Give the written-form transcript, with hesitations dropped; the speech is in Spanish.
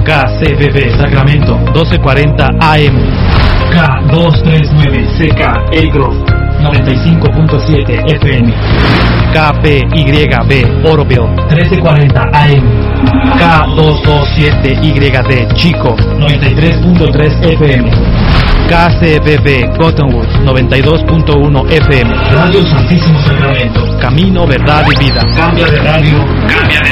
KCBB Sacramento 1240 AM, K239CK Elgrove 95.7 FM, KPYB Oroville 1340 AM, K227YD Chico 93.3 FM, KCBB Cottonwood 92.1 FM, Radio Santísimo Sacramento, Camino, Verdad y Vida. Cambia de radio, cambia de